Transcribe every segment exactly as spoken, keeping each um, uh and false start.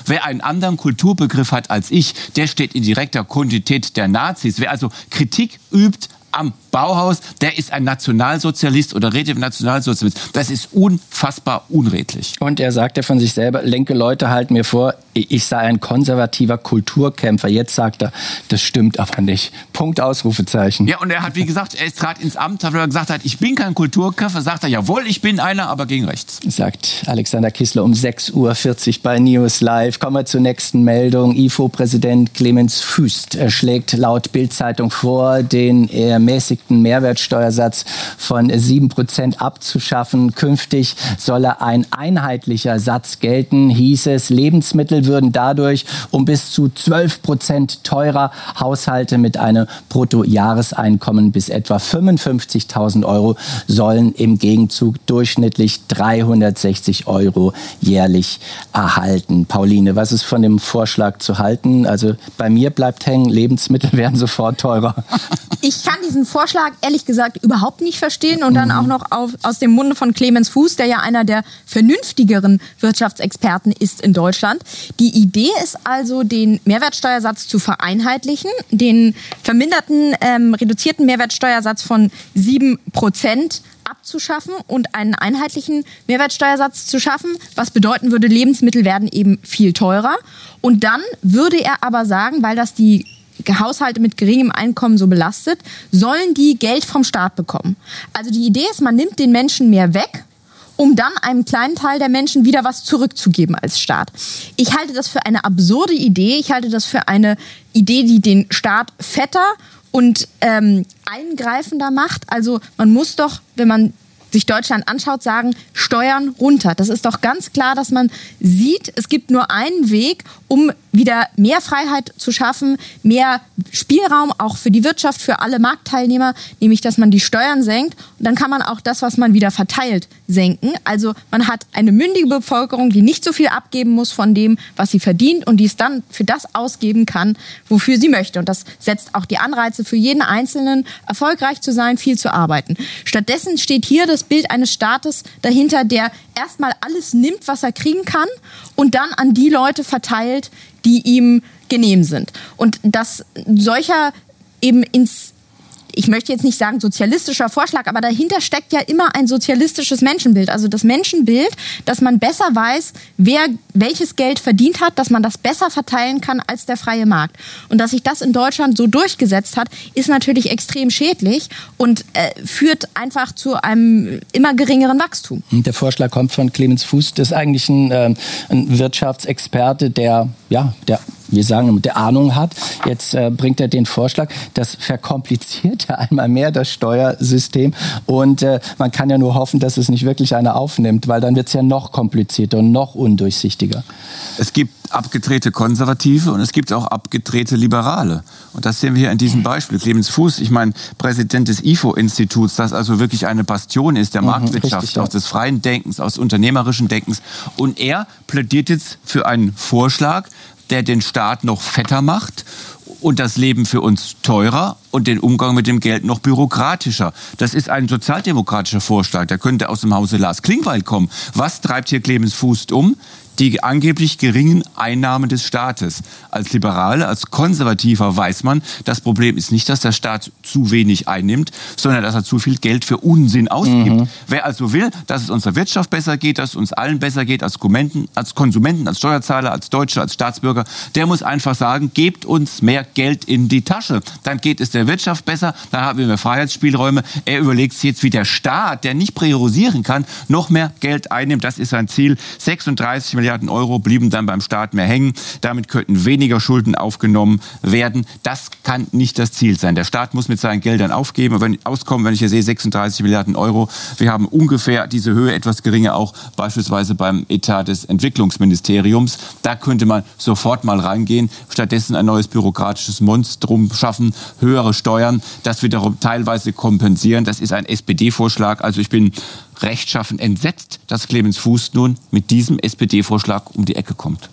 Wer einen anderen Kulturbegriff hat als ich, der steht in direkter Kontinuität der Nazis. Wer also Kritik übt am Bauhaus, der ist ein Nationalsozialist oder redet Nationalsozialist. Das ist unfassbar unredlich. Und er sagte von sich selber, linke Leute halten mir vor, ich sei ein konservativer Kulturkämpfer. Jetzt sagt er, das stimmt aber nicht. Punkt, Ausrufezeichen. Ja, und er hat, wie gesagt, er trat ins Amt, hat er gesagt hat, ich bin kein Kulturkämpfer, sagt er, jawohl, ich bin einer, aber gegen rechts. Sagt Alexander Kissler um sechs Uhr vierzig bei News Live. Kommen wir zur nächsten Meldung. I F O-Präsident Clemens Fuest schlägt laut Bild-Zeitung vor, den ermäßigten Mehrwertsteuersatz von sieben Prozent abzuschaffen. Künftig solle ein einheitlicher Satz gelten, hieß es. Lebensmittel würden dadurch um bis zu zwölf Prozent teurer. Haushalte mit einem Bruttojahreseinkommen bis etwa fünfundfünfzigtausend Euro sollen im Gegenzug durchschnittlich dreihundertsechzig Euro jährlich erhalten. Pauline, was ist von dem Vorschlag zu halten? Also bei mir bleibt hängen, Lebensmittel werden sofort teurer. Ich kann diesen Vorschlag ehrlich gesagt überhaupt nicht verstehen und dann auch noch auf, aus dem Munde von Clemens Fuest, der ja einer der vernünftigeren Wirtschaftsexperten ist in Deutschland. Die Idee ist also, den Mehrwertsteuersatz zu vereinheitlichen, den verminderten, ähm, reduzierten Mehrwertsteuersatz von sieben Prozent abzuschaffen und einen einheitlichen Mehrwertsteuersatz zu schaffen, was bedeuten würde, Lebensmittel werden eben viel teurer. Und dann würde er aber sagen, weil das die Haushalte mit geringem Einkommen so belastet, sollen die Geld vom Staat bekommen. Also die Idee ist, man nimmt den Menschen mehr weg, um dann einem kleinen Teil der Menschen wieder was zurückzugeben als Staat. Ich halte das für eine absurde Idee. Ich halte das für eine Idee, die den Staat fetter und ähm, eingreifender macht. Also man muss doch, wenn man sich Deutschland anschaut, sagen, Steuern runter. Das ist doch ganz klar, dass man sieht, es gibt nur einen Weg, um wieder mehr Freiheit zu schaffen, mehr Spielraum auch für die Wirtschaft, für alle Marktteilnehmer, nämlich, dass man die Steuern senkt. Und dann kann man auch das, was man wieder verteilt, senken. Also man hat eine mündige Bevölkerung, die nicht so viel abgeben muss von dem, was sie verdient und die es dann für das ausgeben kann, wofür sie möchte. Und das setzt auch die Anreize für jeden Einzelnen, erfolgreich zu sein, viel zu arbeiten. Stattdessen steht hier das Bild eines Staates dahinter, der erstmal alles nimmt, was er kriegen kann und dann an die Leute verteilt, die ihm genehm sind. Und dass solcher eben ins, ich möchte jetzt nicht sagen sozialistischer Vorschlag, aber dahinter steckt ja immer ein sozialistisches Menschenbild. Also das Menschenbild, dass man besser weiß, wer welches Geld verdient hat, dass man das besser verteilen kann als der freie Markt. Und dass sich das in Deutschland so durchgesetzt hat, ist natürlich extrem schädlich und äh, führt einfach zu einem immer geringeren Wachstum. Der Vorschlag kommt von Clemens Fuest, das ist eigentlich ein, äh, ein Wirtschaftsexperte, der, ja, der wir sagen, der Ahnung hat. Jetzt äh, bringt er den Vorschlag, das verkompliziert ja einmal mehr das Steuersystem und äh, man kann ja nur hoffen, dass es nicht wirklich einer aufnimmt, weil dann wird es ja noch komplizierter und noch undurchsichtiger. Es gibt abgedrehte Konservative und es gibt auch abgedrehte Liberale. Und das sehen wir hier in diesem Beispiel. Clemens Fuest, ich meine, Präsident des I F O-Instituts, das also wirklich eine Bastion ist der mhm, Marktwirtschaft, richtig, ja. Auch des freien Denkens, aus unternehmerischen Denkens. Und er plädiert jetzt für einen Vorschlag, der den Staat noch fetter macht und das Leben für uns teurer und den Umgang mit dem Geld noch bürokratischer. Das ist ein sozialdemokratischer Vorschlag. Der könnte aus dem Hause Lars Klingbeil kommen. Was treibt hier Clemens Fuest um? Die angeblich geringen Einnahmen des Staates. Als Liberale, als Konservativer weiß man, das Problem ist nicht, dass der Staat zu wenig einnimmt, sondern dass er zu viel Geld für Unsinn ausgibt. Mhm. Wer also will, dass es unserer Wirtschaft besser geht, dass es uns allen besser geht, als Konsumenten, als Konsumenten, als Steuerzahler, als Deutsche, als Staatsbürger, der muss einfach sagen, gebt uns mehr Geld in die Tasche. Dann geht es der Wirtschaft besser, dann haben wir mehr Freiheitsspielräume. Er überlegt sich jetzt, wie der Staat, der nicht priorisieren kann, noch mehr Geld einnimmt. Das ist sein Ziel. sechsunddreißig Milliarden Euro blieben dann beim Staat mehr hängen. Damit könnten weniger Schulden aufgenommen werden. Das kann nicht das Ziel sein. Der Staat muss mit seinen Geldern aufgeben, wenn, auskommen, wenn ich hier sehe, sechsunddreißig Milliarden Euro. Wir haben ungefähr diese Höhe, etwas geringer auch beispielsweise beim Etat des Entwicklungsministeriums. Da könnte man sofort mal reingehen. Stattdessen ein neues bürokratisches Monstrum schaffen, höhere Steuern, das wiederum teilweise kompensieren. Das ist ein S P D-Vorschlag. Also ich bin rechtschaffen entsetzt, dass Clemens Fuest nun mit diesem S P D-Vorschlag um die Ecke kommt.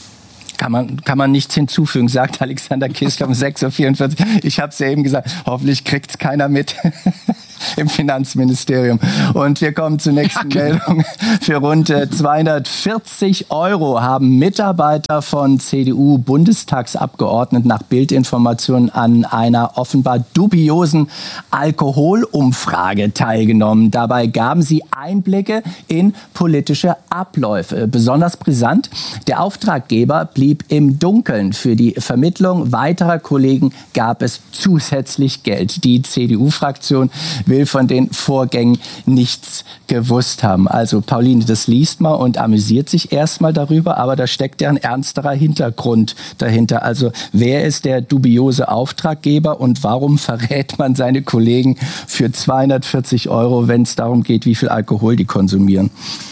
Kann man, kann man nichts hinzufügen, sagt Alexander Kissler um sechs Uhr vierundvierzig. Ich habe es ja eben gesagt, hoffentlich kriegt es keiner mit. im Finanzministerium. Und wir kommen zur nächsten ja, Meldung. Für rund zweihundertvierzig Euro haben Mitarbeiter von C D U-Bundestagsabgeordneten nach Bildinformationen an einer offenbar dubiosen Alkoholumfrage teilgenommen. Dabei gaben sie Einblicke in politische Abläufe. Besonders brisant, der Auftraggeber blieb im Dunkeln. Für die Vermittlung weiterer Kollegen gab es zusätzlich Geld. Die C D U-Fraktion will von den Vorgängen nichts gewusst haben. Also Pauline, das liest man und amüsiert sich erstmal darüber, aber da steckt ja ein ernsterer Hintergrund dahinter. Also wer ist der dubiose Auftraggeber und warum verrät man seine Kollegen für zweihundertvierzig Euro, wenn es darum geht, wie viel Alkohol die konsumieren?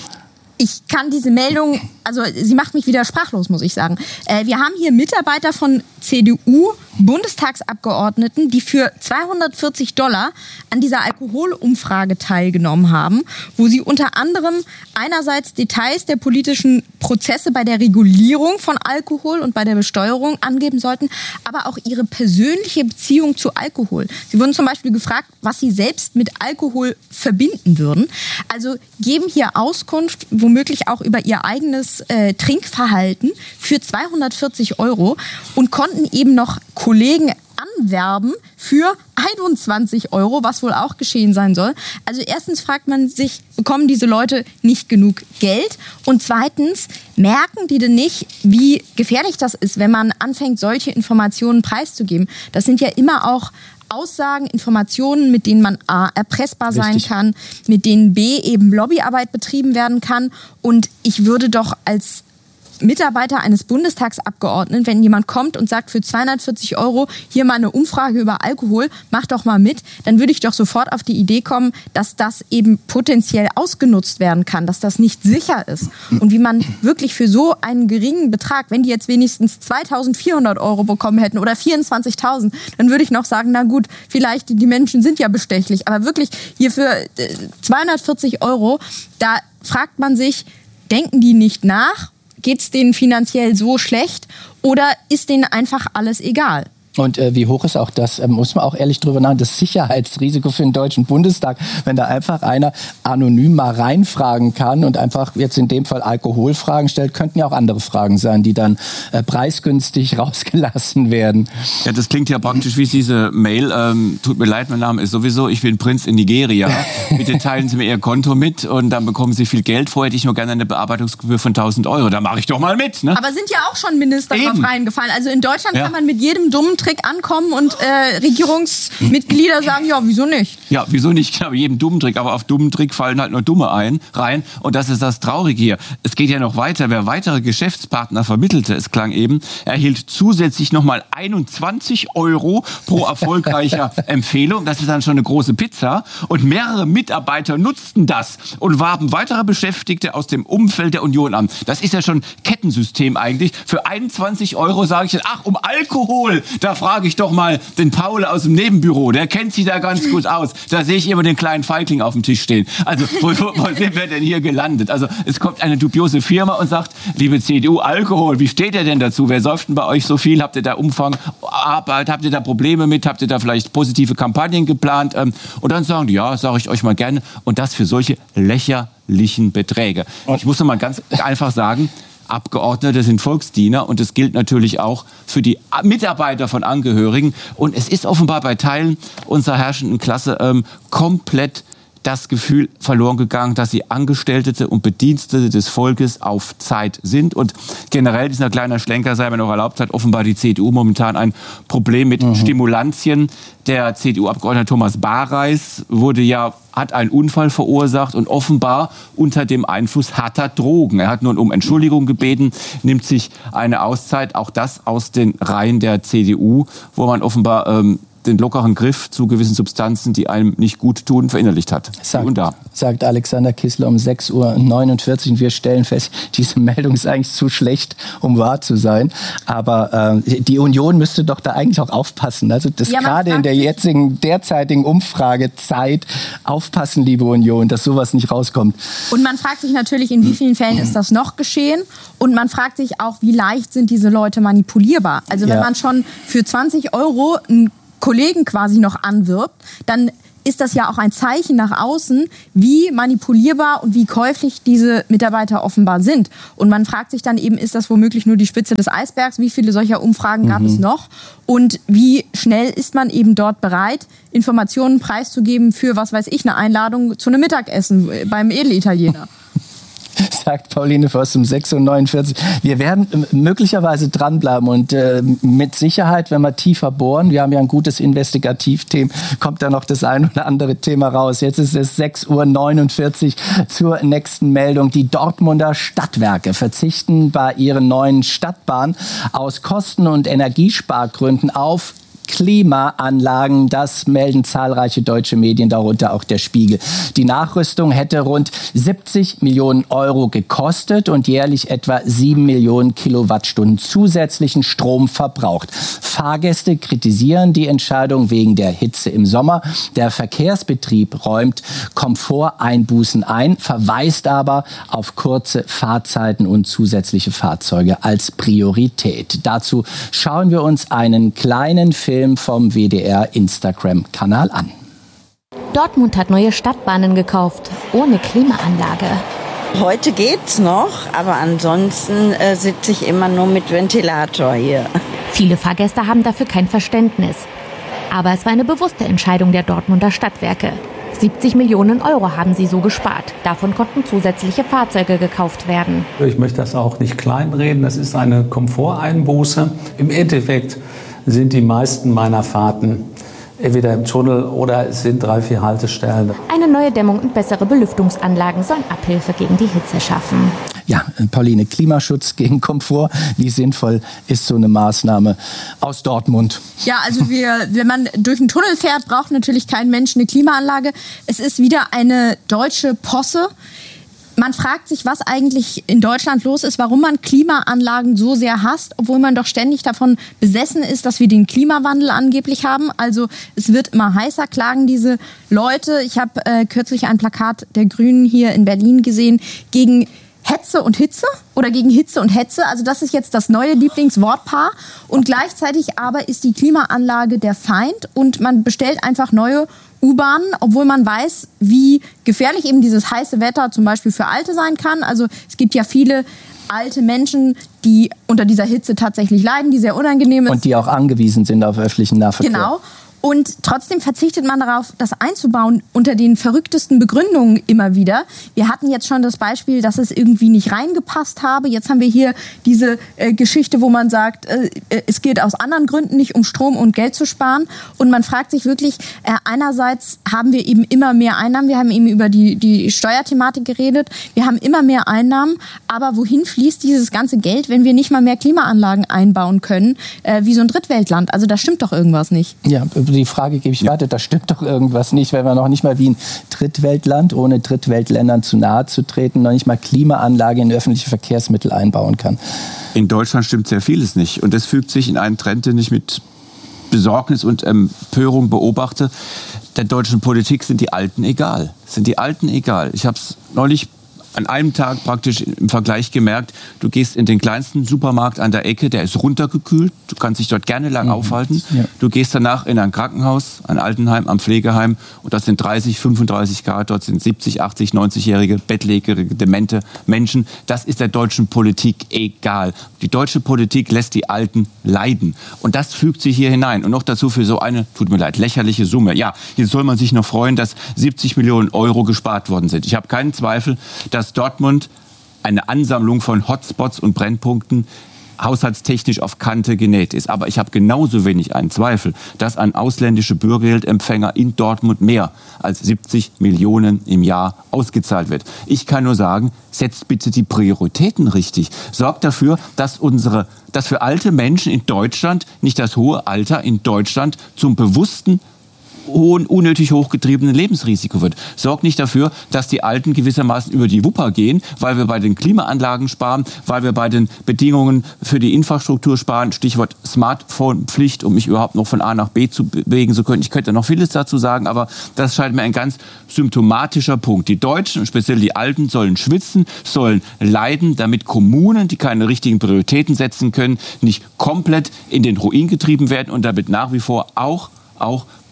Ich kann diese Meldung, also sie macht mich wieder sprachlos, muss ich sagen. Äh, wir haben hier Mitarbeiter von C D U-Bundestagsabgeordneten, die für zweihundertvierzig Dollar an dieser Alkoholumfrage teilgenommen haben, wo sie unter anderem einerseits Details der politischen Prozesse bei der Regulierung von Alkohol und bei der Besteuerung angeben sollten, aber auch ihre persönliche Beziehung zu Alkohol. Sie wurden zum Beispiel gefragt, was sie selbst mit Alkohol verbinden würden. Also geben hier Auskunft, womöglich auch über ihr eigenes äh, Trinkverhalten für zweihundertvierzig Euro und konnten eben noch Kollegen anwerben für einundzwanzig Euro, was wohl auch geschehen sein soll. Also erstens fragt man sich, bekommen diese Leute nicht genug Geld? Und zweitens, merken die denn nicht, wie gefährlich das ist, wenn man anfängt, solche Informationen preiszugeben? Das sind ja immer auch Aussagen, Informationen, mit denen man A, erpressbar sein Richtig. kann, mit denen B, eben Lobbyarbeit betrieben werden kann. Und ich würde doch als Mitarbeiter eines Bundestagsabgeordneten, wenn jemand kommt und sagt, für zweihundertvierzig Euro hier mal eine Umfrage über Alkohol, mach doch mal mit, dann würde ich doch sofort auf die Idee kommen, dass das eben potenziell ausgenutzt werden kann, dass das nicht sicher ist. Und wie man wirklich für so einen geringen Betrag, wenn die jetzt wenigstens zweitausendvierhundert Euro bekommen hätten oder vierundzwanzigtausend, dann würde ich noch sagen, na gut, vielleicht die Menschen sind ja bestechlich, aber wirklich hier für zweihundertvierzig Euro, da fragt man sich, denken die nicht nach? Geht es denen finanziell so schlecht oder ist denen einfach alles egal? Und äh, wie hoch ist auch das, äh, muss man auch ehrlich drüber nachdenken, das Sicherheitsrisiko für den Deutschen Bundestag, wenn da einfach einer anonym mal reinfragen kann und einfach jetzt in dem Fall Alkoholfragen stellt, könnten ja auch andere Fragen sein, die dann äh, preisgünstig rausgelassen werden. Ja, das klingt ja praktisch wie diese Mail, ähm, tut mir leid, mein Name ist sowieso, ich bin Prinz in Nigeria, bitte teilen Sie mir Ihr Konto mit und dann bekommen Sie viel Geld, vorher hätte ich nur gerne eine Bearbeitungsgebühr von tausend Euro, da mache ich doch mal mit. Ne? Aber sind ja auch schon Minister drauf reingefallen, also in Deutschland ja. kann man mit jedem dummen Trick ankommen und äh, Regierungsmitglieder sagen, ja, wieso nicht? Ja, wieso nicht? Genau, jedem dummen Trick. Aber auf dummen Trick fallen halt nur Dumme ein, rein. Und das ist das Traurige hier. Es geht ja noch weiter. Wer weitere Geschäftspartner vermittelte, es klang eben, erhielt zusätzlich nochmal einundzwanzig Euro pro erfolgreicher Empfehlung. Das ist dann schon eine große Pizza. Und mehrere Mitarbeiter nutzten das und warben weitere Beschäftigte aus dem Umfeld der Union an. Das ist ja schon Kettensystem eigentlich. Für einundzwanzig Euro sage ich dann, ach, um Alkohol, da frage ich doch mal den Paul aus dem Nebenbüro, der kennt sich da ganz gut aus. Da sehe ich immer den kleinen Feigling auf dem Tisch stehen. Also, wo, wo sind wir denn hier gelandet? Also, es kommt eine dubiose Firma und sagt, liebe C D U, Alkohol, wie steht ihr denn dazu? Wer säuft denn bei euch so viel? Habt ihr da Umfang, Arbeit, habt ihr da Probleme mit? Habt ihr da vielleicht positive Kampagnen geplant? Und dann sagen die, ja, sage ich euch mal gerne. Und das für solche lächerlichen Beträge. Ich muss noch mal ganz einfach sagen, Abgeordnete sind Volksdiener und das gilt natürlich auch für die Mitarbeiter von Angehörigen. Und es ist offenbar bei Teilen unserer herrschenden Klasse ähm, komplett das Gefühl verloren gegangen, dass sie Angestellte und Bedienstete des Volkes auf Zeit sind. Und generell, dieser kleiner Schlenker, sei mir noch erlaubt, hat offenbar die C D U momentan ein Problem mit mhm. Stimulantien. Der C D U-Abgeordnete Thomas Bareis wurde ja, hat einen Unfall verursacht und offenbar unter dem Einfluss harter Drogen. Er hat nun um Entschuldigung gebeten, nimmt sich eine Auszeit, auch das aus den Reihen der C D U, wo man offenbar ähm, den lockeren Griff zu gewissen Substanzen, die einem nicht gut tun, verinnerlicht hat. Sagt, und da. sagt Alexander Kissler um sechs Uhr neunundvierzig und wir stellen fest, diese Meldung ist eigentlich zu schlecht, um wahr zu sein. Aber äh, die Union müsste doch da eigentlich auch aufpassen. Also das ja, gerade in der jetzigen, derzeitigen Umfragezeit aufpassen, liebe Union, dass sowas nicht rauskommt. Und man fragt sich natürlich, in wie vielen Fällen ist das noch geschehen? Und man fragt sich auch, wie leicht sind diese Leute manipulierbar? Also wenn ja. man schon für zwanzig Euro ein Kollegen quasi noch anwirbt, dann ist das ja auch ein Zeichen nach außen, wie manipulierbar und wie käuflich diese Mitarbeiter offenbar sind. Und man fragt sich dann eben, ist das womöglich nur die Spitze des Eisbergs? Wie viele solcher Umfragen gab mhm. es noch? Und wie schnell ist man eben dort bereit, Informationen preiszugeben für, was weiß ich, eine Einladung zu einem Mittagessen beim Edelitaliener? Sagt Pauline Voss um sechs Uhr neunundvierzig. Wir werden möglicherweise dranbleiben und äh, mit Sicherheit, wenn wir tiefer bohren, wir haben ja ein gutes Investigativteam, kommt da noch das ein oder andere Thema raus. Jetzt ist es sechs Uhr neunundvierzig zur nächsten Meldung. Die Dortmunder Stadtwerke verzichten bei ihren neuen Stadtbahn aus Kosten- und Energiespargründen auf Klimaanlagen. Das melden zahlreiche deutsche Medien, darunter auch der Spiegel. Die Nachrüstung hätte rund siebzig Millionen Euro gekostet und jährlich etwa sieben Millionen Kilowattstunden zusätzlichen Strom verbraucht. Fahrgäste kritisieren die Entscheidung wegen der Hitze im Sommer. Der Verkehrsbetrieb räumt Komforteinbußen ein, verweist aber auf kurze Fahrzeiten und zusätzliche Fahrzeuge als Priorität. Dazu schauen wir uns einen kleinen Film vom W D R-Instagram-Kanal an. Dortmund hat neue Stadtbahnen gekauft, ohne Klimaanlage. Heute geht's noch, aber ansonsten äh, sitze ich immer nur mit Ventilator hier. Viele Fahrgäste haben dafür kein Verständnis. Aber es war eine bewusste Entscheidung der Dortmunder Stadtwerke. siebzig Millionen Euro haben sie so gespart. Davon konnten zusätzliche Fahrzeuge gekauft werden. Ich möchte das auch nicht kleinreden. Das ist eine Komforteinbuße. Im Endeffekt sind die meisten meiner Fahrten entweder im Tunnel oder es sind drei, vier Haltestellen. Eine neue Dämmung und bessere Belüftungsanlagen sollen Abhilfe gegen die Hitze schaffen. Ja, Pauline, Klimaschutz gegen Komfort. Wie sinnvoll ist so eine Maßnahme aus Dortmund? Ja, also wir, wenn man durch einen Tunnel fährt, braucht natürlich kein Mensch eine Klimaanlage. Es ist wieder eine deutsche Posse. Man fragt sich, was eigentlich in Deutschland los ist, warum man Klimaanlagen so sehr hasst, obwohl man doch ständig davon besessen ist, dass wir den Klimawandel angeblich haben. Also es wird immer heißer, klagen diese Leute. Ich habe äh, kürzlich ein Plakat der Grünen hier in Berlin gesehen gegen Hetze und Hitze oder gegen Hitze und Hetze. Also das ist jetzt das neue Lieblingswortpaar. Und gleichzeitig aber ist die Klimaanlage der Feind und man bestellt einfach neue U-Bahnen, obwohl man weiß, wie gefährlich eben dieses heiße Wetter zum Beispiel für Alte sein kann. Also es gibt ja viele alte Menschen, die unter dieser Hitze tatsächlich leiden, die sehr unangenehm ist. Und die auch angewiesen sind auf öffentlichen Nahverkehr. Genau. Und trotzdem verzichtet man darauf, das einzubauen unter den verrücktesten Begründungen immer wieder. Wir hatten jetzt schon das Beispiel, dass es irgendwie nicht reingepasst habe. Jetzt haben wir hier diese äh, Geschichte, wo man sagt, äh, es geht aus anderen Gründen nicht, um Strom und Geld zu sparen. Und man fragt sich wirklich, äh, einerseits haben wir eben immer mehr Einnahmen. Wir haben eben über die, die Steuerthematik geredet. Wir haben immer mehr Einnahmen. Aber wohin fließt dieses ganze Geld, wenn wir nicht mal mehr Klimaanlagen einbauen können, äh, wie so ein Drittweltland? Also da stimmt doch irgendwas nicht. Ja, die Frage gebe ich ja. weiter, da stimmt doch irgendwas nicht, wenn man noch nicht mal wie ein Drittweltland, ohne Drittweltländern zu nahe zu treten, noch nicht mal Klimaanlage in öffentliche Verkehrsmittel einbauen kann. In Deutschland stimmt sehr vieles nicht. Und das fügt sich in einen Trend, den ich mit Besorgnis und Empörung beobachte. Der deutschen Politik sind die Alten egal. Sind die Alten egal. Ich habe es neulich an einem Tag praktisch im Vergleich gemerkt, du gehst in den kleinsten Supermarkt an der Ecke, der ist runtergekühlt, du kannst dich dort gerne lang mhm. aufhalten. Ja. Du gehst danach in ein Krankenhaus, ein Altenheim, ein Pflegeheim und das sind dreißig, fünfunddreißig Grad, dort sind siebzig, achtzig, neunzigjährige, bettlägerige, demente Menschen. Das ist der deutschen Politik egal. Die deutsche Politik lässt die Alten leiden und das fügt sich hier hinein. Und noch dazu für so eine, tut mir leid, lächerliche Summe. Ja, jetzt soll man sich noch freuen, dass siebzig Millionen Euro gespart worden sind. Ich habe keinen Zweifel, dass Dortmund eine Ansammlung von Hotspots und Brennpunkten haushaltstechnisch auf Kante genäht ist. Aber ich habe genauso wenig einen Zweifel, dass an ausländische Bürgergeldempfänger in Dortmund mehr als siebzig Millionen im Jahr ausgezahlt wird. Ich kann nur sagen, setzt bitte die Prioritäten richtig. Sorgt dafür, dass unsere, dass für alte Menschen in Deutschland nicht das hohe Alter in Deutschland zum bewussten hohen, unnötig hochgetriebenen Lebensrisiko wird. Sorgt nicht dafür, dass die Alten gewissermaßen über die Wupper gehen, weil wir bei den Klimaanlagen sparen, weil wir bei den Bedingungen für die Infrastruktur sparen, Stichwort Smartphone-Pflicht, um mich überhaupt noch von A nach B zu bewegen zu können. Ich könnte noch vieles dazu sagen, aber das scheint mir ein ganz symptomatischer Punkt. Die Deutschen und speziell die Alten sollen schwitzen, sollen leiden, damit Kommunen, die keine richtigen Prioritäten setzen können, nicht komplett in den Ruin getrieben werden und damit nach wie vor auch, auch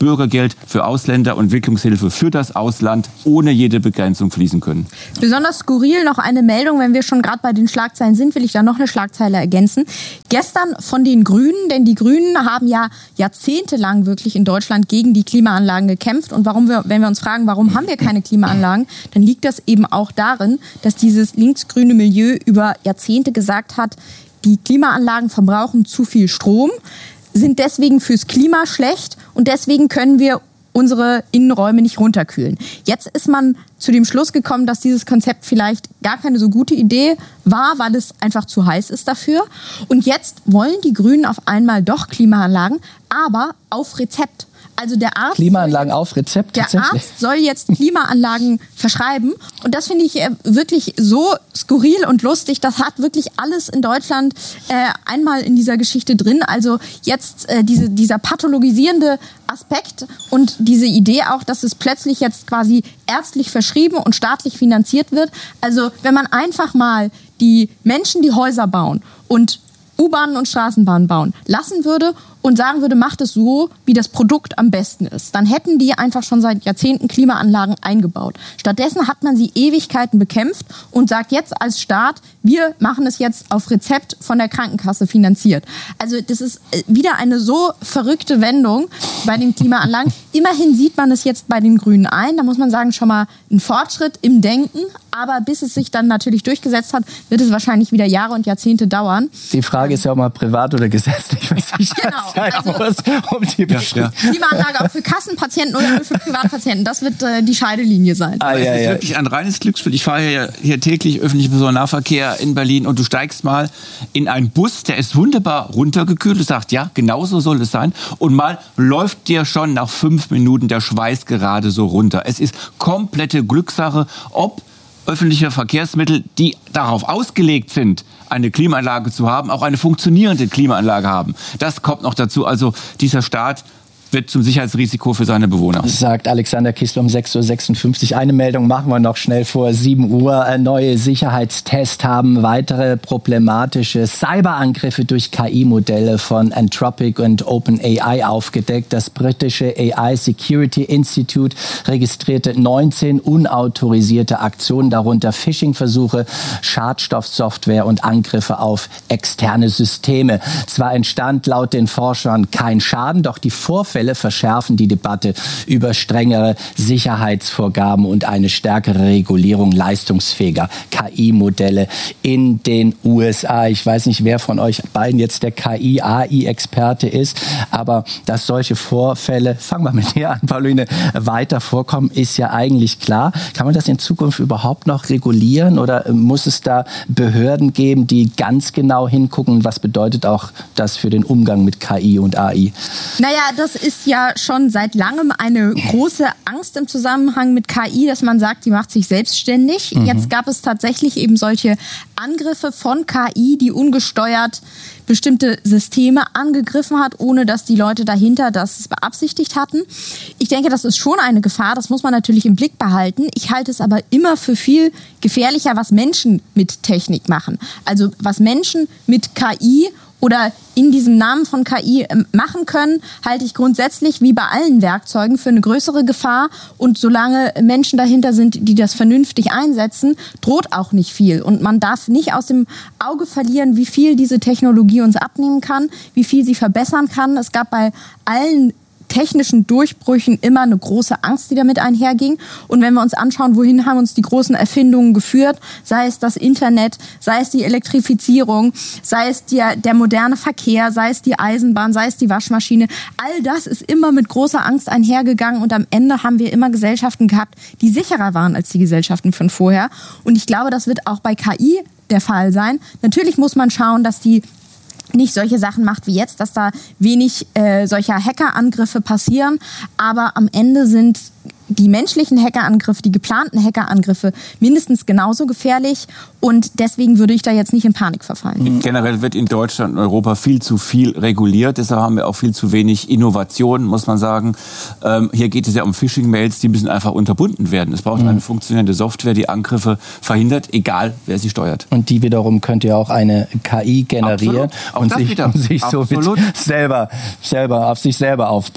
Bürgergeld für Ausländer und Entwicklungshilfe für das Ausland ohne jede Begrenzung fließen können. Besonders skurril noch eine Meldung, wenn wir schon gerade bei den Schlagzeilen sind, will ich da noch eine Schlagzeile ergänzen. Gestern von den Grünen, denn die Grünen haben ja jahrzehntelang wirklich in Deutschland gegen die Klimaanlagen gekämpft. Und warum wir, wenn wir uns fragen, warum haben wir keine Klimaanlagen, dann liegt das eben auch darin, dass dieses linksgrüne Milieu über Jahrzehnte gesagt hat, die Klimaanlagen verbrauchen zu viel Strom, sind deswegen fürs Klima schlecht und deswegen können wir unsere Innenräume nicht runterkühlen. Jetzt ist man zu dem Schluss gekommen, dass dieses Konzept vielleicht gar keine so gute Idee war, weil es einfach zu heiß ist dafür. Und jetzt wollen die Grünen auf einmal doch Klimaanlagen, aber auf Rezept. Also der Arzt Klimaanlagen jetzt, auf Rezept der Arzt soll jetzt Klimaanlagen verschreiben. Und das finde ich wirklich so skurril und lustig. Das hat wirklich alles in Deutschland äh, einmal in dieser Geschichte drin. Also jetzt äh, diese, dieser pathologisierende Aspekt und diese Idee auch, dass es plötzlich jetzt quasi ärztlich verschrieben und staatlich finanziert wird. Also wenn man einfach mal die Menschen, die Häuser bauen und U-Bahnen und Straßenbahnen bauen lassen würde und sagen würde, macht es so, wie das Produkt am besten ist, dann hätten die einfach schon seit Jahrzehnten Klimaanlagen eingebaut. Stattdessen hat man sie Ewigkeiten bekämpft und sagt jetzt als Staat, wir machen es jetzt auf Rezept von der Krankenkasse finanziert. Also das ist wieder eine so verrückte Wendung bei den Klimaanlagen. Immerhin sieht man es jetzt bei den Grünen ein. Da muss man sagen, schon mal ein Fortschritt im Denken. Aber bis es sich dann natürlich durchgesetzt hat, wird es wahrscheinlich wieder Jahre und Jahrzehnte dauern. Die Frage ist ja auch mal privat oder gesetzlich, was ich genau. sein Also, muss, um die ja, ja. Klimaanlage auch für Kassenpatienten oder nur für Privatpatienten. Das wird äh, die Scheidelinie sein. Ah, ja, es ist ja. wirklich ein reines Glücksspiel. Ich fahre hier, hier täglich öffentlichen Personennahverkehr in Berlin und du steigst mal in einen Bus, der ist wunderbar runtergekühlt. Du sagst, ja, genauso soll es sein. Und mal läuft dir schon nach fünf Minuten der Schweiß gerade so runter. Es ist komplette Glückssache, ob öffentliche Verkehrsmittel, die darauf ausgelegt sind, eine Klimaanlage zu haben, auch eine funktionierende Klimaanlage haben. Das kommt noch dazu. Also dieser Staat wird zum Sicherheitsrisiko für seine Bewohner. Sagt Alexander Kissler um sechs Uhr sechsundfünfzig. Eine Meldung machen wir noch schnell vor sieben Uhr. Neue Sicherheitstests haben weitere problematische Cyberangriffe durch K I-Modelle von Anthropic und OpenAI aufgedeckt. Das britische A I Security Institute registrierte neunzehn unautorisierte Aktionen, darunter Phishing-Versuche, Schadstoffsoftware und Angriffe auf externe Systeme. Zwar entstand laut den Forschern kein Schaden, doch die Vorfälle verschärfen die Debatte über strengere Sicherheitsvorgaben und eine stärkere Regulierung leistungsfähiger K I-Modelle in den U S A. Ich weiß nicht, wer von euch beiden jetzt der K I-A I-Experte ist, aber dass solche Vorfälle, fangen wir mit dir an, Pauline, weiter vorkommen, ist ja eigentlich klar. Kann man das in Zukunft überhaupt noch regulieren oder muss es da Behörden geben, die ganz genau hingucken? Was bedeutet auch das für den Umgang mit K I und A I? Naja, das ist ja schon seit langem eine große Angst im Zusammenhang mit K I, dass man sagt, die macht sich selbstständig. Mhm. Jetzt gab es tatsächlich eben solche Angriffe von K I, die ungesteuert bestimmte Systeme angegriffen hat, ohne dass die Leute dahinter das beabsichtigt hatten. Ich denke, das ist schon eine Gefahr, das muss man natürlich im Blick behalten. Ich halte es aber immer für viel gefährlicher, was Menschen mit Technik machen. Also was Menschen mit K I oder in diesem Namen von K I machen können, halte ich grundsätzlich wie bei allen Werkzeugen für eine größere Gefahr. Und solange Menschen dahinter sind, die das vernünftig einsetzen, droht auch nicht viel. Und man darf nicht aus dem Auge verlieren, wie viel diese Technologie uns abnehmen kann, wie viel sie verbessern kann. Es gab bei allen technischen Durchbrüchen immer eine große Angst, die damit einherging. Und wenn wir uns anschauen, wohin haben uns die großen Erfindungen geführt, sei es das Internet, sei es die Elektrifizierung, sei es der, der moderne Verkehr, sei es die Eisenbahn, sei es die Waschmaschine, all das ist immer mit großer Angst einhergegangen und am Ende haben wir immer Gesellschaften gehabt, die sicherer waren als die Gesellschaften von vorher. Und ich glaube, das wird auch bei K I der Fall sein. Natürlich muss man schauen, dass die nicht solche Sachen macht wie jetzt, dass da wenig äh, solcher Hackerangriffe passieren. Aber am Ende sind die menschlichen Hackerangriffe, die geplanten Hackerangriffe mindestens genauso gefährlich. Und deswegen würde ich da jetzt nicht in Panik verfallen. Generell wird in Deutschland und Europa viel zu viel reguliert. Deshalb haben wir auch viel zu wenig Innovation, muss man sagen. Ähm, hier geht es ja um Phishing-Mails, die müssen einfach unterbunden werden. Es braucht mhm. eine funktionierende Software, die Angriffe verhindert, egal wer sie steuert. Und die wiederum könnte ja auch eine K I generieren Absolut. Auch und das sich, wieder. und sich so mit selber, selber auf sich selber aufpassen.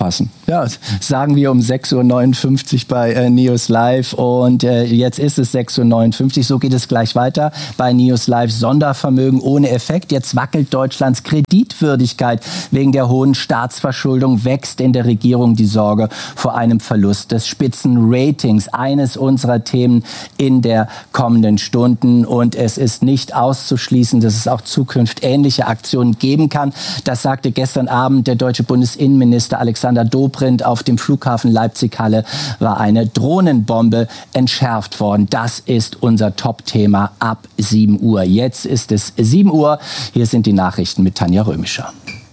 Ja, sagen wir um sechs Uhr neunundfünfzig bei äh, News Live und äh, jetzt ist es sechs Uhr neunundfünfzig, so geht es gleich weiter bei News Live. Sondervermögen ohne Effekt. Jetzt wackelt Deutschlands Kreditwürdigkeit. Wegen der hohen Staatsverschuldung wächst in der Regierung die Sorge vor einem Verlust des Spitzenratings. Eines unserer Themen in der kommenden Stunden und es ist nicht auszuschließen, dass es auch zukünftig ähnliche Aktionen geben kann. Das sagte gestern Abend der deutsche Bundesinnenminister Alexander Dobrindt. Auf dem Flughafen Leipzig-Halle war eine Drohnenbombe entschärft worden. Das ist unser Top-Thema ab sieben Uhr. Jetzt ist es sieben Uhr. Hier sind die Nachrichten mit Tanja Römischer.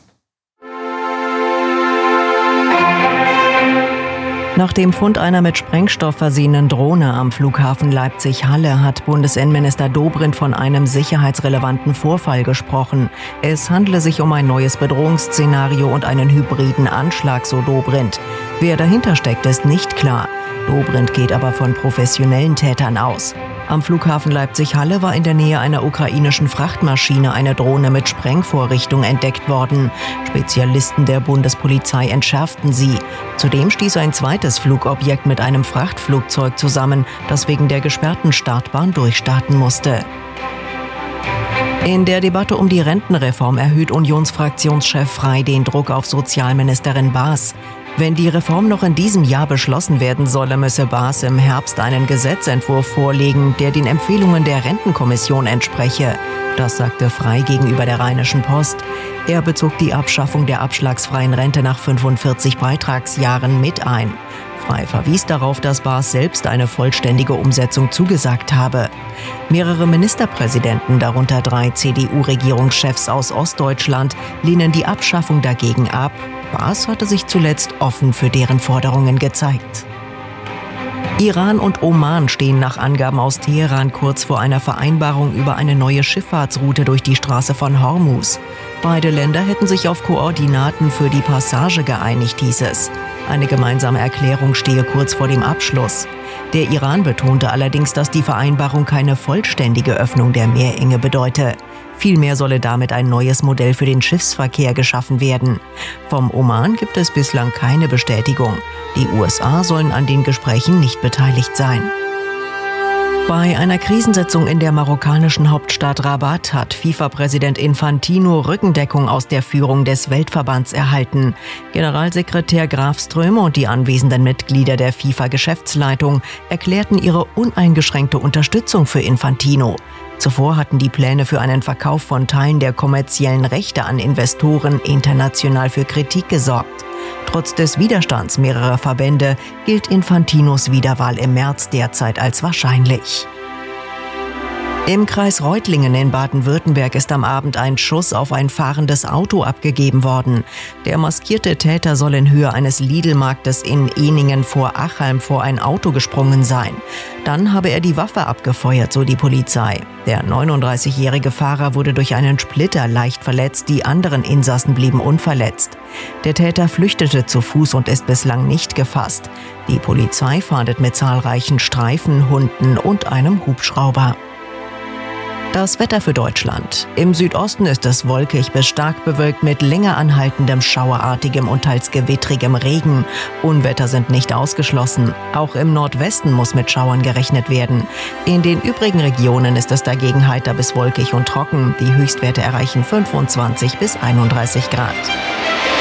Nach dem Fund einer mit Sprengstoff versehenen Drohne am Flughafen Leipzig-Halle hat Bundesinnenminister Dobrindt von einem sicherheitsrelevanten Vorfall gesprochen. Es handele sich um ein neues Bedrohungsszenario und einen hybriden Anschlag, so Dobrindt. Wer dahinter steckt, ist nicht klar. Dobrindt geht aber von professionellen Tätern aus. Am Flughafen Leipzig-Halle war in der Nähe einer ukrainischen Frachtmaschine eine Drohne mit Sprengvorrichtung entdeckt worden. Spezialisten der Bundespolizei entschärften sie. Zudem stieß ein zweites Flugobjekt mit einem Frachtflugzeug zusammen, das wegen der gesperrten Startbahn durchstarten musste. In der Debatte um die Rentenreform erhöht Unionsfraktionschef Frey den Druck auf Sozialministerin Baas. Wenn die Reform noch in diesem Jahr beschlossen werden solle, müsse Baas im Herbst einen Gesetzentwurf vorlegen, der den Empfehlungen der Rentenkommission entspreche. Das sagte Frey gegenüber der Rheinischen Post. Er bezog die Abschaffung der abschlagsfreien Rente nach fünfundvierzig Beitragsjahren mit ein. Frey verwies darauf, dass Baas selbst eine vollständige Umsetzung zugesagt habe. Mehrere Ministerpräsidenten, darunter drei C D U-Regierungschefs aus Ostdeutschland, lehnen die Abschaffung dagegen ab. Baas hatte sich zuletzt offen für deren Forderungen gezeigt. Iran und Oman stehen nach Angaben aus Teheran kurz vor einer Vereinbarung über eine neue Schifffahrtsroute durch die Straße von Hormuz. Beide Länder hätten sich auf Koordinaten für die Passage geeinigt, hieß es. Eine gemeinsame Erklärung stehe kurz vor dem Abschluss. Der Iran betonte allerdings, dass die Vereinbarung keine vollständige Öffnung der Meerenge bedeute. Vielmehr solle damit ein neues Modell für den Schiffsverkehr geschaffen werden. Vom Oman gibt es bislang keine Bestätigung. Die U S A sollen an den Gesprächen nicht beteiligt sein. Bei einer Krisensitzung in der marokkanischen Hauptstadt Rabat hat FIFA-Präsident Infantino Rückendeckung aus der Führung des Weltverbands erhalten. Generalsekretär Graf Ströme und die anwesenden Mitglieder der FIFA-Geschäftsleitung erklärten ihre uneingeschränkte Unterstützung für Infantino. Zuvor hatten die Pläne für einen Verkauf von Teilen der kommerziellen Rechte an Investoren international für Kritik gesorgt. Trotz des Widerstands mehrerer Verbände gilt Infantinos Wiederwahl im März derzeit als wahrscheinlich. Im Kreis Reutlingen in Baden-Württemberg ist am Abend ein Schuss auf ein fahrendes Auto abgegeben worden. Der maskierte Täter soll in Höhe eines Lidl-Marktes in Ehningen vor Achalm vor ein Auto gesprungen sein. Dann habe er die Waffe abgefeuert, so die Polizei. Der neununddreißigjährige Fahrer wurde durch einen Splitter leicht verletzt, die anderen Insassen blieben unverletzt. Der Täter flüchtete zu Fuß und ist bislang nicht gefasst. Die Polizei fahndet mit zahlreichen Streifenhunden und einem Hubschrauber. Das Wetter für Deutschland. Im Südosten ist es wolkig bis stark bewölkt mit länger anhaltendem schauerartigem und teils gewittrigem Regen. Unwetter sind nicht ausgeschlossen. Auch im Nordwesten muss mit Schauern gerechnet werden. In den übrigen Regionen ist es dagegen heiter bis wolkig und trocken. Die Höchstwerte erreichen fünfundzwanzig bis einunddreißig Grad.